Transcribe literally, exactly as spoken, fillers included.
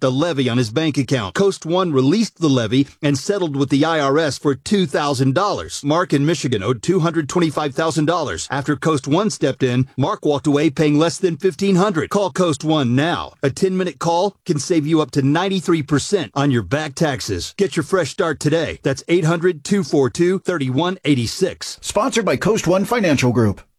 a levy on his bank account. Coast One released the levy and settled with the I R S for two thousand dollars. Mark in Michigan owed two hundred twenty-five thousand dollars. After Coast One stepped in, Mark walked away paying less than fifteen hundred dollars. Call Coast One now. A ten-minute call can save you up to ninety-three percent on your back taxes. Get your fresh start today. That's eight hundred, two four two, three one eight six. Sponsored by Coast One Financial Group.